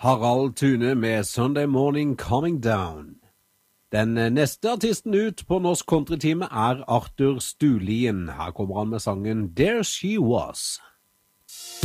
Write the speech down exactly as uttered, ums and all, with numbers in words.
Harald Thune med Sunday Morning Coming Down. Den neste artisten ut på Norsk Countrytime er Arthur Stulien. Her kommer han med sangen There She Was.